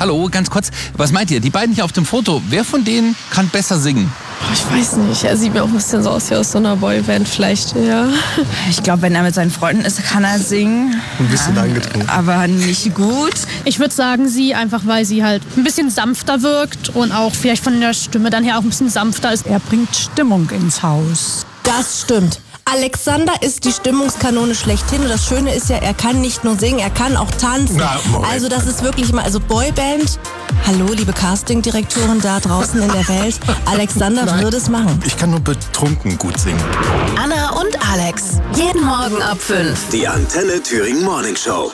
Hallo, ganz kurz. Was meint ihr? Die beiden hier auf dem Foto, wer von denen kann besser singen? Ich weiß nicht. Er sieht mir auch ein bisschen so aus wie aus so einer Boyband vielleicht, ja. Ich glaube, wenn er mit seinen Freunden ist, kann er singen. Ein bisschen angetrunken. Aber nicht gut. Ich würde sagen, sie, einfach weil sie halt ein bisschen sanfter wirkt und auch vielleicht von der Stimme dann her auch ein bisschen sanfter ist. Er bringt Stimmung ins Haus. Das stimmt. Alexander ist die Stimmungskanone schlechthin und das Schöne ist ja, er kann nicht nur singen, er kann auch tanzen. Also das ist wirklich mal, also Boyband. Hallo, liebe Castingdirektoren da draußen in der Welt. Alexander würde es machen. Ich kann nur betrunken gut singen. Anna und Alex, jeden Morgen ab 5. Die Antenne Thüringen Morning Show.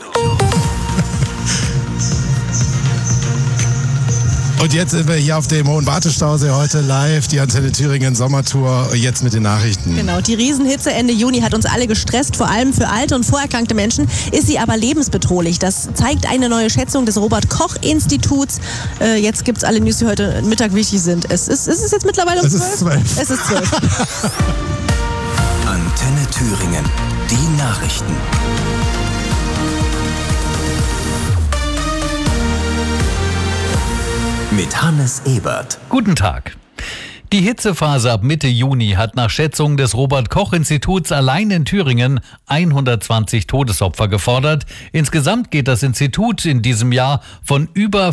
Und jetzt sind wir hier auf dem Hohen Wartestausee heute live, die Antenne Thüringen Sommertour, jetzt mit den Nachrichten. Genau, die Riesenhitze Ende Juni hat uns alle gestresst, vor allem für alte und vorerkrankte Menschen ist sie aber lebensbedrohlich. Das zeigt eine neue Schätzung des Robert-Koch-Instituts. Jetzt gibt's alle News, die heute Mittag wichtig sind. Ist es jetzt mittlerweile um 12? Es ist 12. Antenne Thüringen, die Nachrichten. Mit Hannes Ebert. Guten Tag. Die Hitzephase ab Mitte Juni hat nach Schätzungen des Robert-Koch-Instituts allein in Thüringen 120 Todesopfer gefordert. Insgesamt geht das Institut in diesem Jahr von über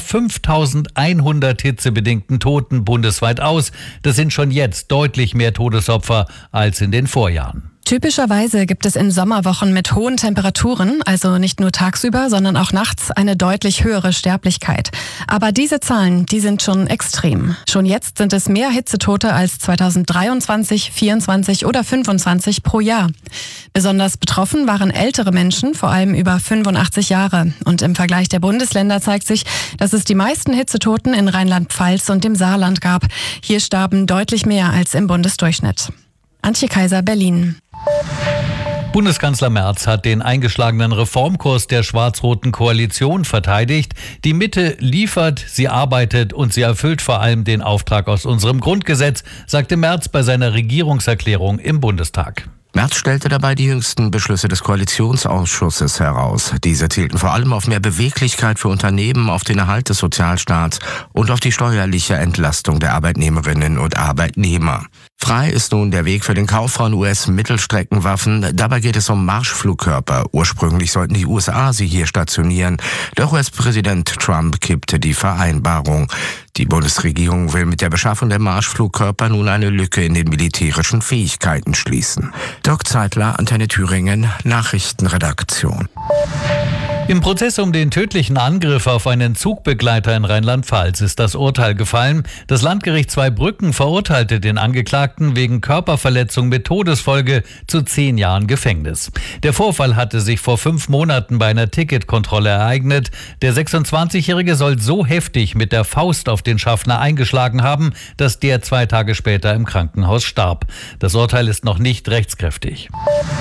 5.100 hitzebedingten Toten bundesweit aus. Das sind schon jetzt deutlich mehr Todesopfer als in den Vorjahren. Typischerweise gibt es in Sommerwochen mit hohen Temperaturen, also nicht nur tagsüber, sondern auch nachts, eine deutlich höhere Sterblichkeit. Aber diese Zahlen, die sind schon extrem. Schon jetzt sind es mehr Hitzetote als 2023, 24 oder 25 pro Jahr. Besonders betroffen waren ältere Menschen, vor allem über 85 Jahre. Und im Vergleich der Bundesländer zeigt sich, dass es die meisten Hitzetoten in Rheinland-Pfalz und dem Saarland gab. Hier starben deutlich mehr als im Bundesdurchschnitt. Antje Kaiser, Berlin. Bundeskanzler Merz hat den eingeschlagenen Reformkurs der schwarz-roten Koalition verteidigt. Die Mitte liefert, sie arbeitet und sie erfüllt vor allem den Auftrag aus unserem Grundgesetz, sagte Merz bei seiner Regierungserklärung im Bundestag. Merz stellte dabei die jüngsten Beschlüsse des Koalitionsausschusses heraus. Diese zielten vor allem auf mehr Beweglichkeit für Unternehmen, auf den Erhalt des Sozialstaats und auf die steuerliche Entlastung der Arbeitnehmerinnen und Arbeitnehmer. Frei ist nun der Weg für den Kauf von US-Mittelstreckenwaffen. Dabei geht es um Marschflugkörper. Ursprünglich sollten die USA sie hier stationieren. Doch US-Präsident Trump kippte die Vereinbarung. Die Bundesregierung will mit der Beschaffung der Marschflugkörper nun eine Lücke in den militärischen Fähigkeiten schließen. Dirk Zeitler, Antenne Thüringen, Nachrichtenredaktion. Im Prozess um den tödlichen Angriff auf einen Zugbegleiter in Rheinland-Pfalz ist das Urteil gefallen. Das Landgericht Zweibrücken verurteilte den Angeklagten wegen Körperverletzung mit Todesfolge zu 10 Jahren Gefängnis. Der Vorfall hatte sich vor 5 Monaten bei einer Ticketkontrolle ereignet. Der 26-Jährige soll so heftig mit der Faust auf den Schaffner eingeschlagen haben, dass der 2 Tage später im Krankenhaus starb. Das Urteil ist noch nicht rechtskräftig.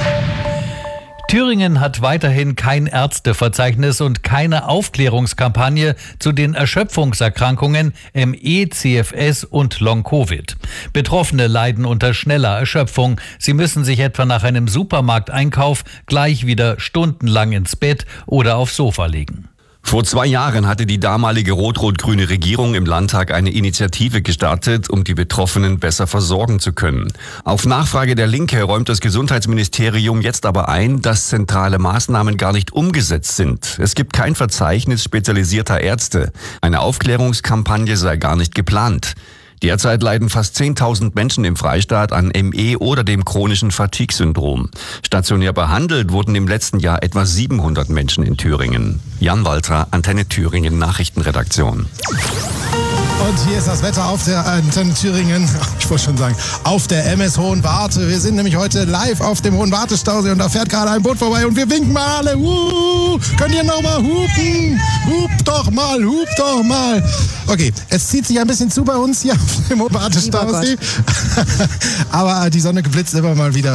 Thüringen hat weiterhin kein Ärzteverzeichnis und keine Aufklärungskampagne zu den Erschöpfungserkrankungen ME, CFS und Long-Covid. Betroffene leiden unter schneller Erschöpfung. Sie müssen sich etwa nach einem Supermarkteinkauf gleich wieder stundenlang ins Bett oder aufs Sofa legen. Vor 2 Jahren hatte die damalige rot-rot-grüne Regierung im Landtag eine Initiative gestartet, um die Betroffenen besser versorgen zu können. Auf Nachfrage der Linke räumt das Gesundheitsministerium jetzt aber ein, dass zentrale Maßnahmen gar nicht umgesetzt sind. Es gibt kein Verzeichnis spezialisierter Ärzte. Eine Aufklärungskampagne sei gar nicht geplant. Derzeit leiden fast 10.000 Menschen im Freistaat an ME oder dem chronischen Fatigue-Syndrom. Stationär behandelt wurden im letzten Jahr etwa 700 Menschen in Thüringen. Jan Walter, Antenne Thüringen Nachrichtenredaktion. Und hier ist das Wetter auf der Antenne Thüringen, ich wollte schon sagen, auf der MS Hohen Warte. Wir sind nämlich heute live auf dem Hohen Wartestausee und da fährt gerade ein Boot vorbei und wir winken mal alle. Könnt ihr nochmal hupen? Hupt doch mal. Okay, es zieht sich ein bisschen zu bei uns hier auf dem Hohen Wartestausee. Aber die Sonne blitzt immer mal wieder